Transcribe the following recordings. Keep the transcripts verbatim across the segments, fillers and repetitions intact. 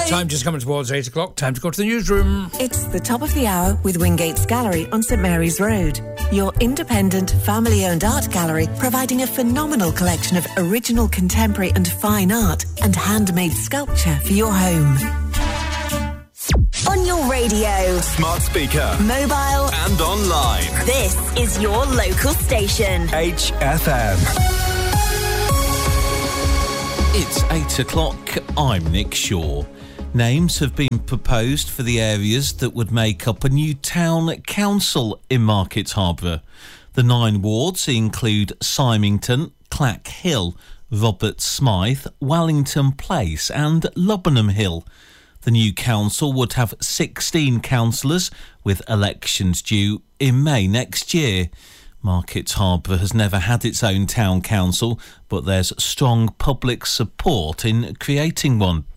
Time just coming towards eight o'clock. Time to go to the newsroom. It's the top of the hour with Wingates Gallery on St Mary's Road. Your independent, family-owned art gallery providing a phenomenal collection of original, contemporary and fine art and handmade sculpture for your home. On your radio, smart speaker, mobile and online. This is your local station. H F M. It's eight o'clock. I'm Nick Shaw. Names have been proposed for the areas that would make up a new town council in Market Harborough. The nine wards include Symington, Clack Hill, Robert Smythe, Wellington Place and Lubbenham Hill. The new council would have sixteen councillors, with elections due in May next year. Market Harborough has never had its own town council, but there's strong public support in creating one.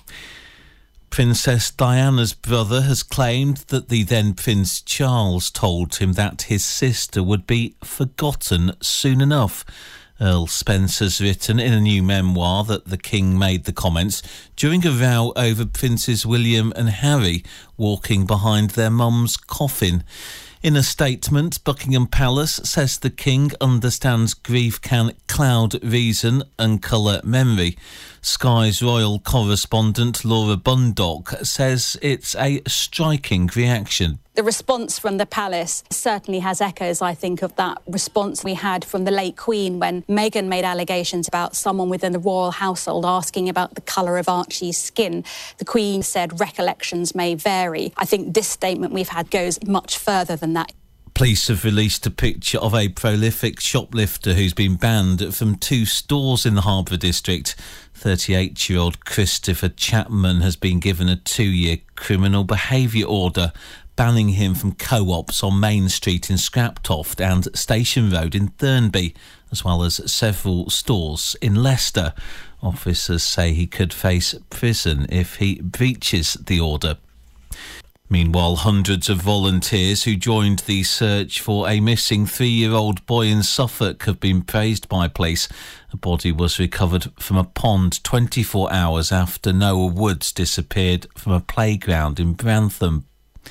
Princess Diana's brother has claimed that the then Prince Charles told him that his sister would be forgotten soon enough. Earl Spencer's written in a new memoir that the King made the comments during a row over Princes William and Harry walking behind their mum's coffin. In a statement, Buckingham Palace says the King understands grief can cloud reason and colour memory. Sky's royal correspondent Laura Bundock says it's a striking reaction. The response from the palace certainly has echoes, I think, of that response we had from the late Queen when Meghan made allegations about someone within the royal household asking about the colour of Archie's skin. The Queen said recollections may vary. I think this statement we've had goes much further than that. Police have released a picture of a prolific shoplifter who's been banned from two stores in the Harborough district. thirty-eight-year-old Christopher Chapman has been given a two-year criminal behaviour order, banning him from co-ops on Main Street in Scraptoft and Station Road in Thurnby, as well as several stores in Leicester. Officers say he could face prison if he breaches the order. Meanwhile, hundreds of volunteers who joined the search for a missing three-year-old boy in Suffolk have been praised by police. A body was recovered from a pond twenty-four hours after Noah Woods disappeared from a playground in Brantham.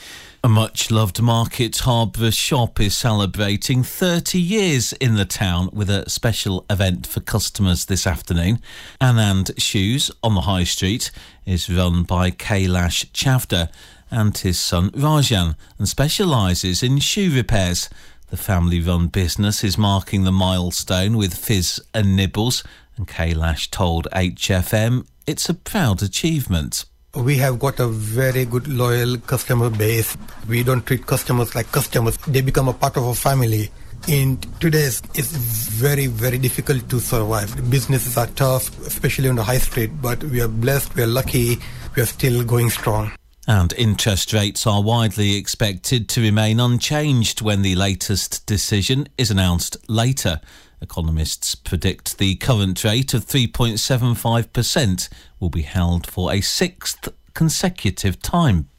A much-loved Market Harborough shop is celebrating thirty years in the town with a special event for customers this afternoon. Anand Shoes on the High Street is run by Kailash Chavda and his son Rajan and specialises in shoe repairs. The family-run business is marking the milestone with fizz and nibbles, and Kailash told H F M it's a proud achievement. We have got a very good loyal customer base. We don't treat customers like customers. They become a part of our family. In today's, it's very, very difficult to survive. The businesses are tough, especially on the high street, but we are blessed, we are lucky, we are still going strong. And interest rates are widely expected to remain unchanged when the latest decision is announced later. Economists predict the current rate of three point seven five percent will be held for a sixth consecutive time.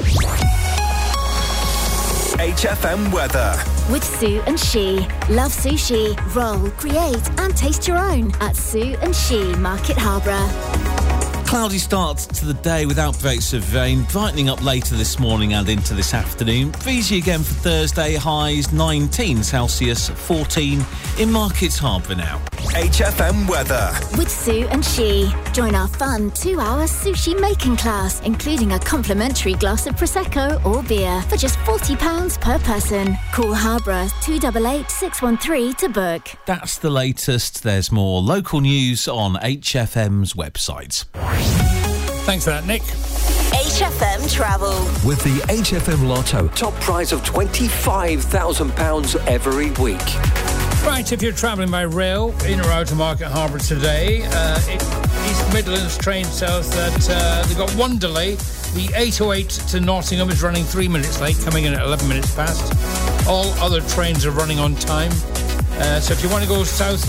H F M weather. With Sue and She. Love sushi, roll, create and taste your own at Sue and She, Market Harborough. Cloudy start to the day with outbreaks of rain, brightening up later this morning and into this afternoon. Breezy again for Thursday, highs nineteen Celsius, fourteen in Market Harborough now. H F M weather. With Sue and She. Join our fun two-hour sushi making class, including a complimentary glass of Prosecco or beer for just forty pounds per person. Call Harborough two eight eight, six one three to book. That's the latest. There's more local news on H F M's website. Thanks for that, Nick. H F M Travel. With the H F M Lotto, top prize of twenty-five thousand pounds every week. Right, if you're travelling by rail in or out of Market Harborough today, uh, it, East Midlands train south that uh, they've got one delay. The eight oh eight to Nottingham is running three minutes late, coming in at eleven minutes past. All other trains are running on time. Uh, so if you want to go south